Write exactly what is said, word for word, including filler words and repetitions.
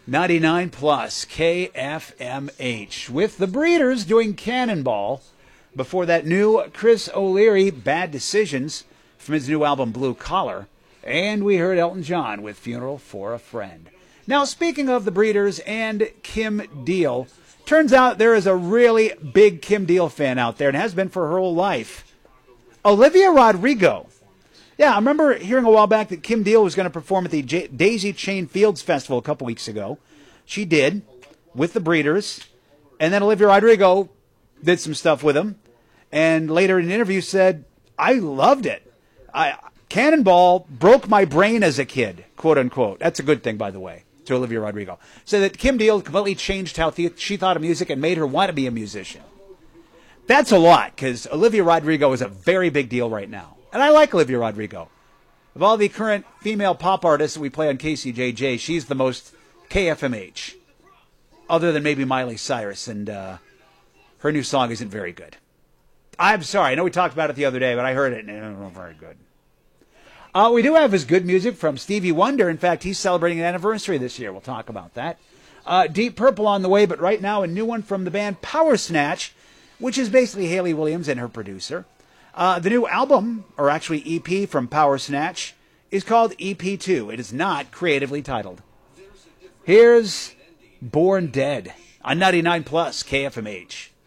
ninety-nine plus K F M H with the Breeders doing Cannonball. Before that, new Chris O'Leary, Bad Decisions, from his new album Blue Collar. And we heard Elton John with Funeral for a Friend. Now, speaking of the Breeders and Kim Deal, turns out there is a really big Kim Deal fan out there, and has been for her whole life. Olivia Rodrigo. Yeah, I remember hearing a while back that Kim Deal was going to perform at the J- Daisy Chain Fields Festival a couple weeks ago. She did, with the Breeders. And then Olivia Rodrigo did some stuff with them. And later in an interview said, I loved it. I Cannonball broke my brain as a kid, quote unquote. That's a good thing, by the way, to Olivia Rodrigo. So that Kim Deal completely changed how th- she thought of music and made her want to be a musician. That's a lot, because Olivia Rodrigo is a very big deal right now. And I like Olivia Rodrigo. Of all the current female pop artists that we play on K C J J, she's the most K F M H. Other than maybe Miley Cyrus, and uh, her new song isn't very good. I'm sorry, I know we talked about it the other day, but I heard it and it wasn't very good. Uh, we do have his good music from Stevie Wonder. In fact, he's celebrating an anniversary this year. We'll talk about that. Uh, Deep Purple on the way, but right now a new one from the band Power Snatch, which is basically Hayley Williams and her producer. Uh, the new album, or actually E P from Power Snatch, is called E P two. It is not creatively titled. Here's Born Dead on ninety-nine plus K F M H.